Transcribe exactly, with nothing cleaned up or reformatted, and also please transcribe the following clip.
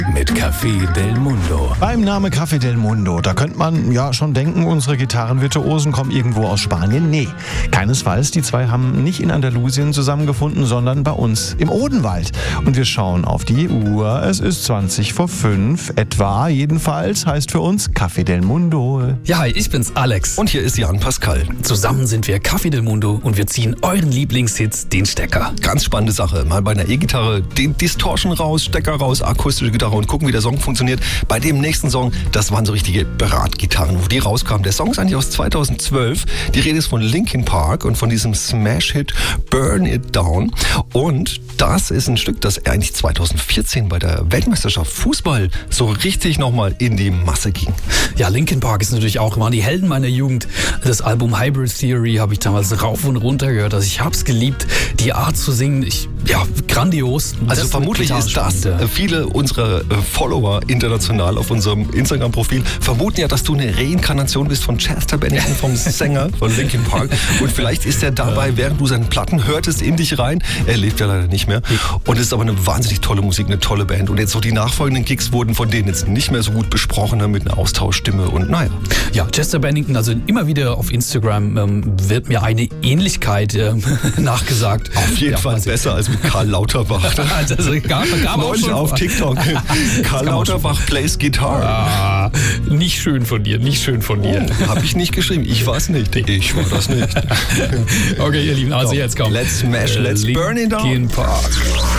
mit Café del Mundo. Beim Name Café del Mundo, da könnte man ja schon denken, unsere Gitarrenvirtuosen kommen irgendwo aus Spanien. Nee, keinesfalls. Die zwei haben nicht in Andalusien zusammengefunden, sondern bei uns im Odenwald. Und wir schauen auf die Uhr. Es ist zwanzig vor fünf etwa. Jedenfalls heißt für uns Café del Mundo. Ja, hi, ich bin's Alex. Und hier ist Jan Pascal. Zusammen sind wir Café del Mundo und wir ziehen euren Lieblingshits den Stecker. Ganz spannende Sache. Mal bei einer E-Gitarre den Distortion raus, Stecker raus, akustische Gitarre und gucken, wie der Song funktioniert. Bei dem nächsten Song, das waren so richtige Beratgitarren, wo die rauskamen. Der Song ist eigentlich aus zweitausendzwölf. Die Rede ist von Linkin Park und von diesem Smash-Hit Burn It Down. Und das ist ein Stück, das eigentlich zweitausendvierzehn bei der Weltmeisterschaft Fußball so richtig nochmal in die Masse ging. Ja, Linkin Park ist natürlich auch, waren die Helden meiner Jugend. Das Album Hybrid Theory habe ich damals rauf und runter gehört. Also ich habe es geliebt, die Art zu singen. Ich, ja, grandios. Also das vermutlich ist das, äh, viele unserer äh, Follower international auf unserem Instagram-Profil vermuten ja, dass du eine Reinkarnation bist von Chester Bennington, vom Sänger von Linkin Park. Und vielleicht ist er dabei, während du seine Platten hörtest, in dich rein. Er lebt ja leider nicht mehr. Und es ist aber eine wahnsinnig tolle Musik, eine tolle Band. Und jetzt so die nachfolgenden Gigs wurden von denen jetzt nicht mehr so gut besprochen, mit einer Austauschstimme und naja. Ja, Chester Bennington, also immer wieder auf Instagram ähm, wird mir eine Ähnlichkeit äh, nachgesagt. Auf jeden ja, Fall also besser als mit Karl Lauterbach. also gab, gab auch Neulich schon auf TikTok. Karl Lauterbach plays Guitar. Ah, nicht schön von dir, nicht schön von dir. Oh, hab ich nicht geschrieben. Ich war's nicht. Ich war das nicht. Okay, ihr Lieben, also jetzt kommt Let's smash, let's burn it down. Linkin Park.